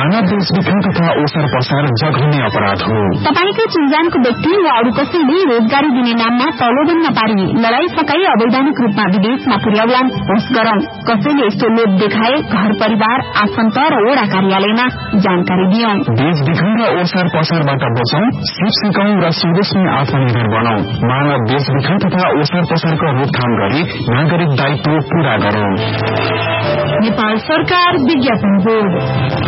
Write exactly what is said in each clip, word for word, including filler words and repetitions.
मानव बेचबिखन तथा ओसार पसार जघन्य अपराध हो। तपाईको चिन्जानको व्यक्ति वा अरू कसैले रोजगारी दिने नाममा प्रलोभनमा पारी लडाई फकाई अवैधानिक रूपमा विदेशमा पुर्याउलान् होस् गरौं। कसैले यस्तो लोभ देखाए घर परिवार आफन्त र वडा कार्यालयमा जानकारी दियौं। बेचबिखन र ओसार पसारबाट बचौं, सिप सिकौं र स्वदेशमै आत्मनिर्भर बनाऊ। मानव बेचबिखन तथा ओसार पसारको रोकथाम गरी नागरिक दायित्व पूरा गरौं। नेपाल सरकार विज्ञापन बोर्ड।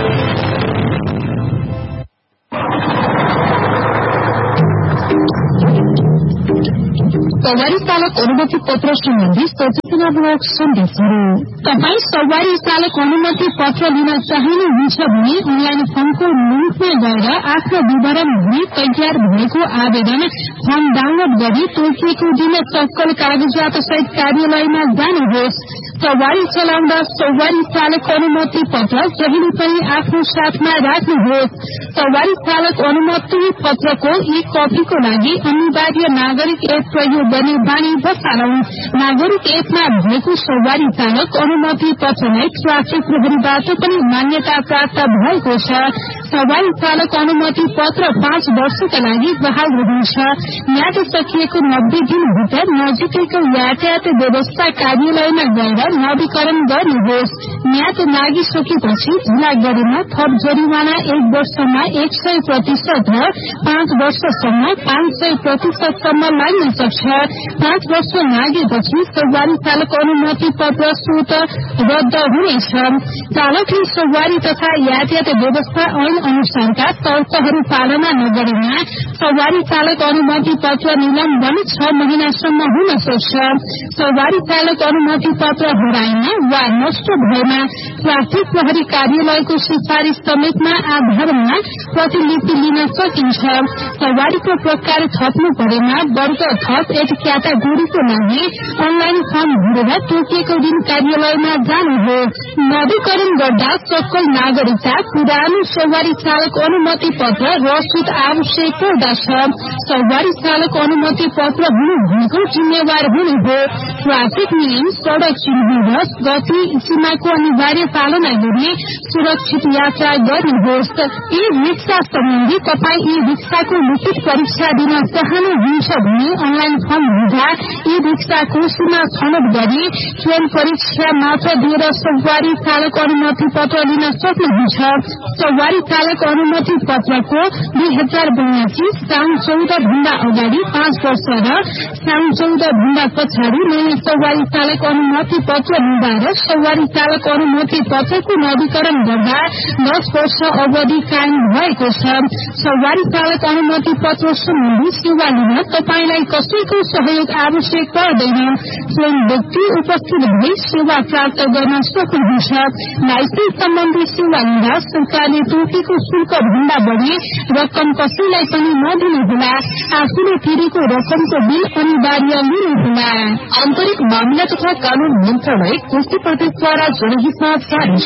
सवारी चालक अनुमति पत्र सम्बन्धी सचेतनामूलक सन्देशहरू। तपाईँ सवारी चालक अनुमति पत्र लिन चाहनुहुन्छ भने अनलाइन फर्मको लिंकमा गएर आफ्नो विवरण भनी तयार भएको आवेदन फर्म डाउनलोड गरी तोकिएको दिन सक्कल कागजात सहित कार्यालयमा जानुहोस्। सवारी चलाउँदा सवारी चालक अनुमति पत्र जहिले पनि आफ्नो साथमा राख्नुहोस्। सवारी चालक अनुमति पत्रको एक कपीको लागि अनिवार्य नागरिक एप प्रयोग गर्ने बानी बसालौं। नागरिक एपमा भएको सवारी चालक अनुमति पत्रलाई ट्राफिक प्रहरीबाट पनि मान्यता प्राप्त भएको छ। सवारी चालक अनुमति पत्र पाँच वर्षका लागि बहाल रहन्छ। म्याद सकिएको नब्बे दिनभित्र नजिकैको यातायात व्यवस्था कार्यालयमा गएर नवीकरण गर्नुहोस्। म्याद नागिसकेपछि जिल्ला गरेमा थप जरिवाना एक वर्षमा एक सय प्रतिशत र पाँच वर्षसम्म पाँच सय प्रतिशतसम्म लाग्न सक्छ। पाँच वर्ष नागेपछि सवारी चालक अनुमति पत्र स्वत रद्द हुनेछ। चालकले सवारी तथा यातायात व्यवस्था ऐन अनुसारका तर्कहरू पालना नगरेमा सवारी चालक अनुमति पत्र निलम्बन छ महिनासम्म हुन सक्छ। सवारी चालक अनुमति पत्र हराएमा वा नष्ट भएमा ट्राफिक प्रहरी कार्यालयको सिफारिश समेतमा आधारमा प्रतिलिपि लिन सकिन्छ। सवारीको प्रकार थप्नु परेमा वर्ग थप एक क्याटागोरीको लागि अनलाइन फर्म भरेर तोकिएको दिन कार्यालयमा जानुहोस्। नवीकरण गर्दा सक्कल नागरिकता पुरानो सवारी चालक अनुमति पत्र रसिद आवश्यक पर्दछ। सवारी चालक अनुमति पत्र हुनु भनेको जिम्मेवार हुनु हो। ट्राफिक नियम, सड़क चिन्ह र गति सीमाको अनिवार्य पालना गरी सुरक्षित यात्रा गर्नुहोस्। ई रिक्सा सम्बन्धी तपाईँ ई रिक्साको लिखित परीक्षा दिन चाहनुहुन्छ भने अनलाइन फर्म भर्दा ई रिक्साको सीमा छनौट गरी स्वयं परीक्षा मात्र दिएर सवारी चालक अनुमति पत्र लिन सक्नुहुन्छ। सवारी चालक अनुमति पत्रको दुई हजार बयासी साउन चौध भन्दा अगाडि पाँच वर्ष र साउन चौध भन्दा पछाडि नयाँ सवारी चालक अनुमति पत्र लिँदा र सवारी चालक अनुमति पत्रको नवीकरण गर्दा दस वर्ष अवधि कायम भएको छ। सवारी चालक अनुमति पत्र सम्बन्धी सेवा लिन तपाईलाई कसैको सहयोग आवश्यक पर्दैन। स्वयं व्यक्ति उपस्थित भई सेवा प्राप्त गर्न सक्नुहुन्छ। लाइसेन्स सम्बन्धी सेवा लिँदा सरकारले तोकेको शुल्क भन्दा बढी रकम कसैलाई पनि नदिनुहोला। आफूले तिरेको रकमको बिल अनिवार्य लिनुहोला। आन्तरिक मामिला तथा कानून मन्त्रालय कोशी प्रदेशद्वारा जनहितमा जारी